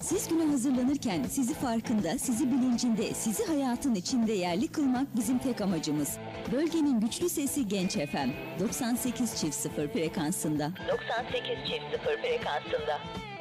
Siz güne hazırlanırken sizi farkında, sizi bilincinde, sizi hayatın içinde yerli kılmak bizim tek amacımız. Bölgenin güçlü sesi Genç FM 98.0 frekansında. 98.0 frekansında.